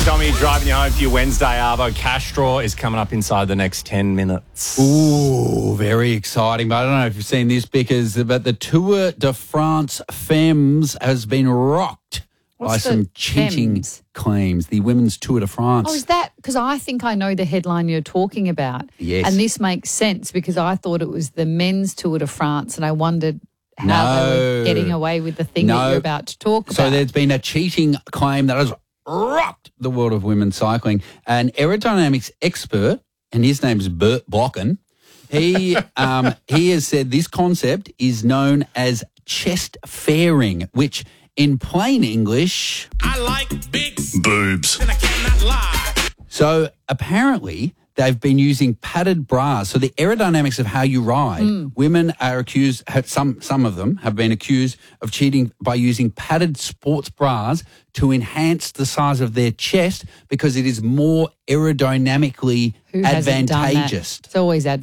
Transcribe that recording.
Tommy, driving you home for your Wednesday arvo. Cash draw is coming up inside the next 10 minutes. Ooh, very exciting. But I don't know if you've seen this, because but the Tour de France Femmes has been rocked by some cheating claims. The Women's Tour de France. Oh, is that because I think I know the headline you're talking about? Yes. And this makes sense because I thought it was the Men's Tour de France, and I wondered how they were getting away with the thing that you're about to talk about. So there's been a cheating claim that has rocked the world of women's cycling. An aerodynamics expert, and his name's Bert Blocken, he has said this concept is known as chest fairing, which in plain English, I like big boobs, and I cannot lie. So apparently they've been using padded bras. So the aerodynamics of how you ride, women are accused, some of them have been accused of cheating by using padded sports bras to enhance the size of their chest because it is more aerodynamically advantageous. It's always